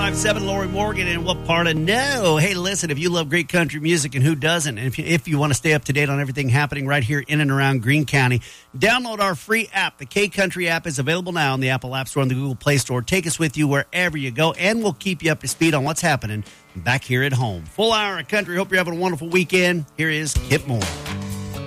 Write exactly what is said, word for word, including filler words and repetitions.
five seven, Lori Morgan, and what part of no? Hey, listen, if you love great country music, and who doesn't, and if you, if you want to stay up to date on everything happening right here in and around Greene County, download our free app. The K-Country app is available now in the Apple App Store and the Google Play Store. Take us with you wherever you go, and we'll keep you up to speed on what's happening back here at home. Full hour of country. Hope you're having a wonderful weekend. Here is Kip Moore.